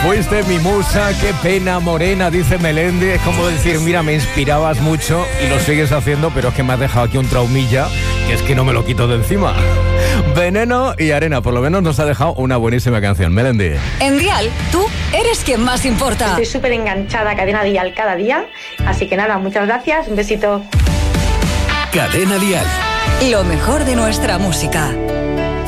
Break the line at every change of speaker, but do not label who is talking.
Fuiste mi musa, qué pena morena, dice Melendi. Es como decir, mira, me inspirabas mucho y lo sigues haciendo, pero es que me has dejado aquí un traumilla, que es que no me lo quito de encima. Veneno y Arena, por lo menos nos ha dejado una buenísima canción. Melendi.
En Dial, tú eres quien más importa.
Estoy súper enganchada a Cadena Dial cada día, así que nada, muchas gracias, un besito.
Cadena Dial.
Lo mejor de nuestra música.